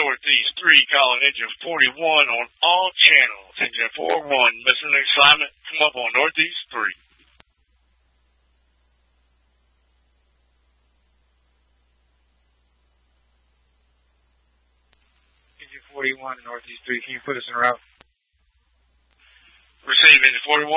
Northeast 3, calling engine 41 on all channels. Engine 41, missing assignment, come up on Northeast 3. Engine 41, Northeast 3, can you put us en route? Receive engine 41.